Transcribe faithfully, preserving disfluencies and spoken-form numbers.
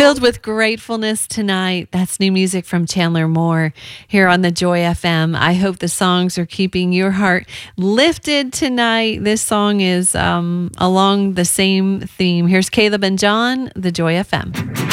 filled with gratefulness tonight. That's new music from Chandler Moore here on the Joy F M. I hope the songs are keeping your heart lifted tonight. This song is um, along the same theme. Here's Caleb and John, the Joy F M.